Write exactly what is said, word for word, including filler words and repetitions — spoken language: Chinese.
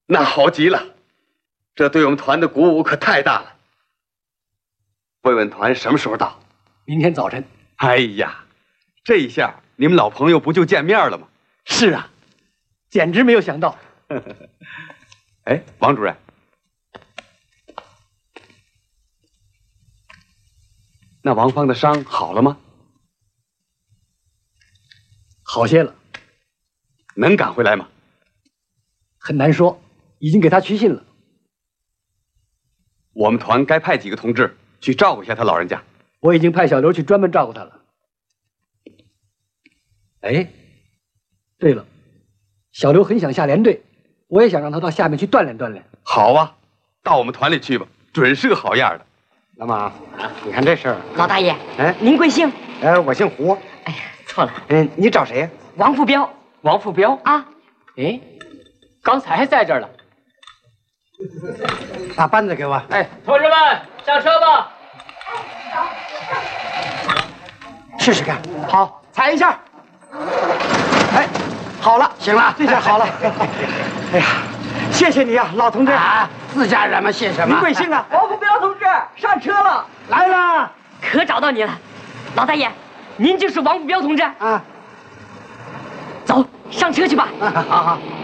那好极了，这对我们团的鼓舞可太大了。问问团什么时候到？ 明天早晨。 哎呀，这一下你们老朋友不就见面了吗？ 是啊，简直没有想到。 哎，王主任，那王芳的伤好了吗？ 好些了。 能赶回来吗？ 很难说，已经给他去信了。 我们团该派几个同志去照顾一下他老人家。 我已经派小刘去专门照顾他了。哎，对了，小刘很想下连队，我也想让他到下面去锻炼锻炼。 好啊，到我们团里去吧，准是个好样的。 老马，你看这事儿。 老大爷， 哎， 您贵姓？ 呃，我姓胡。 哎呀，错了。 嗯，你找谁呀？ 王富彪。 王富彪啊？ 哎，刚才还在这儿了。 把扳子给我。 哎，同志们，上车吧。 试试看。 好，踩一下。 哎，好了，行了，这下好了。哎呀，谢谢你啊，老同志。 啊，自家人嘛，谢什么？ 您贵姓啊？ 王富彪同志上车了， 来了。 可找到你了，老大爷，您就是王富彪同志啊。 走，上车去吧。 好好。